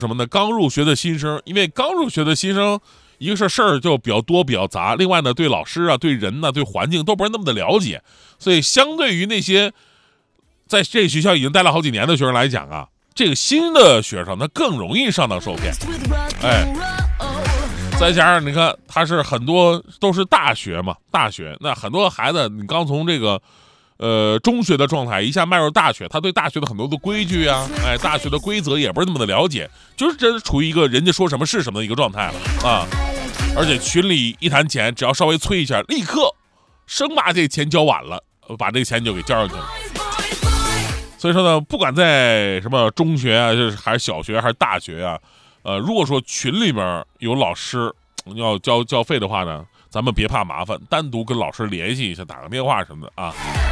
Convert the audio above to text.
什么呢？刚入学的新生，因为刚入学的新生，一个是事儿就比较多比较杂，另外呢，对老师啊、对人呢、对环境都不是那么的了解，所以相对于那些在这个学校已经待了好几年的学生来讲啊，这个新的学生他更容易上当受骗。再加上你看，他是很多都是大学嘛，大学那很多孩子你刚从这个中学的状态一下迈入大学，他对大学的很多的规矩啊，大学的规则也不是那么的了解，就是真处于一个人家说什么是什么的一个状态了啊。而且群里一谈钱，只要稍微催一下，立刻生把这钱交晚了，把这个钱就给交上去了。所以说呢，不管在什么中学啊，还是小学还是大学啊，如果说群里面有老师要交费的话呢，咱们别怕麻烦，单独跟老师联系一下，打个电话什么的啊。